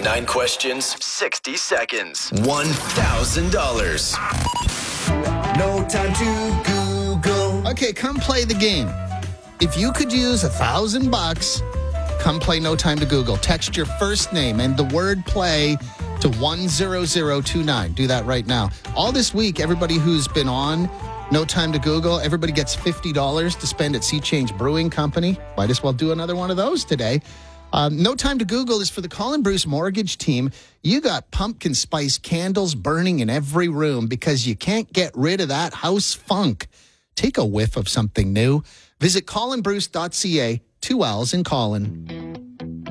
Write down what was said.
9 questions, 60 seconds, $1,000. No time to Google. Okay, come play the game. If you could use $1,000, come play No Time to Google. Text your first name and the word play to 10029. Do that right now. All this week, everybody who's been on No Time to Google, everybody gets $50 to spend at Sea Change Brewing Company. Might as well do another one of those today. No Time to Google is for the Colin Bruce Mortgage team. You got pumpkin spice candles burning in every room because you can't get rid of that house funk. Take a whiff of something new. Visit colinbruce.ca, 2 L's in Colin.